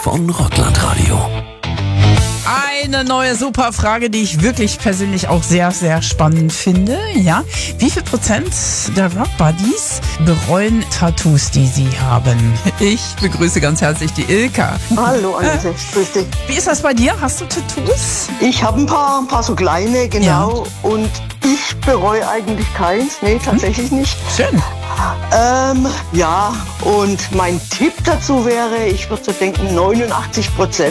von Rockland Radio. Eine neue super Frage, die ich wirklich persönlich auch sehr, sehr spannend finde. Ja, wie viel Prozent der Rock Buddies bereuen Tattoos, die sie haben? Ich begrüße ganz herzlich die Ilka. Hallo Annette, grüß dich. Wie ist das bei dir? Hast du Tattoos? Ich habe ein paar so kleine, genau. Ja. Und ich bereue eigentlich keins. Nee, tatsächlich nicht. Schön. Ja, und mein Tipp dazu wäre, ich würde so denken, 89%.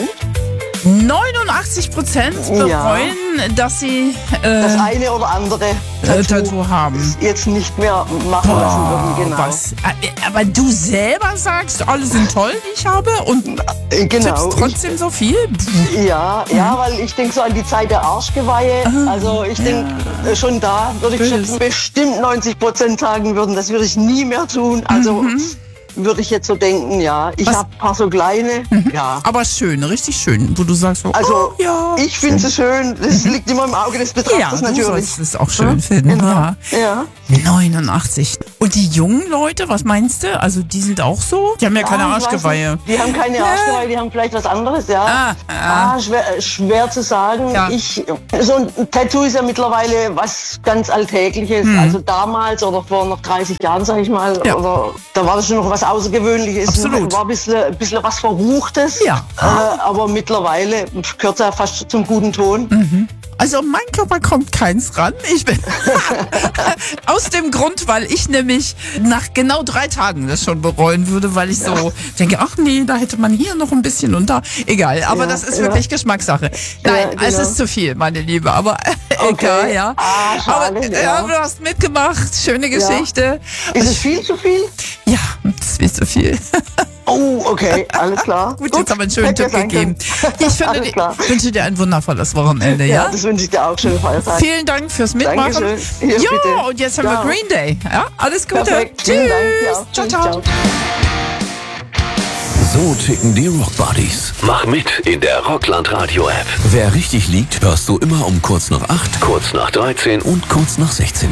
89% bereuen, dass sie das eine oder andere Tattoo haben. Jetzt nicht mehr machen lassen würden, genau. Was? Aber du selber sagst, alle sind toll, die ich habe, und tippst trotzdem so viel? Ja, weil ich denke so an die Zeit der Arschgeweihe. Also ich denke, schon da würde ich schon bestimmt 90% sagen würden, das würde ich nie mehr tun. Also würde ich jetzt so denken, ja. Ich habe ein paar so kleine, ja. Aber schön, richtig schön, wo du sagst, so, also, ja. Ich finde es schön. Das liegt immer im Auge des Betrachters natürlich. Ja, du sollst es auch schön finden. Genau. Ja. 89. Und die jungen Leute, was meinst du? Also die sind auch so? Die haben ja keine Arschgeweihe. Die haben keine Arschgeweihe, die haben vielleicht was anderes, ja. Schwer zu sagen. Ja. So ein Tattoo ist ja mittlerweile was ganz Alltägliches. Also damals oder vor noch 30 Jahren, sag ich mal, oder da war das schon noch was Außergewöhnliches. Absolut. War ein bisschen was Verruchtes. Ja. Aber mittlerweile gehört es ja fast zum guten Ton. Also mein Körper kommt keins ran. Ich bin aus dem Grund, weil ich nämlich nach genau 3 Tagen das schon bereuen würde, weil ich so denke, ach nee, da hätte man hier noch ein bisschen und da. Egal, aber das ist wirklich Geschmackssache. Nein, es ist zu viel, meine Liebe, aber egal, ja. Schade, aber du hast mitgemacht, schöne Geschichte. Ist es viel zu viel? Ja, das ist viel zu viel. Oh, okay, alles klar. Gut, jetzt haben wir einen schönen Tipp gegeben. Ich wünsche dir ein wundervolles Wochenende, ja? Ja, das wünsche ich dir auch. Schöne Feiertag. Vielen Dank fürs Mitmachen. Dankeschön. Ja, und jetzt haben wir Green Day. Ja, alles Gute. Perfekt. Tschüss. Dank. Ciao. So ticken die Rock Buddies. Mach mit in der Rockland Radio App. Wer richtig liegt, hörst du immer um kurz nach 8, kurz nach 13 und kurz nach 16 Uhr.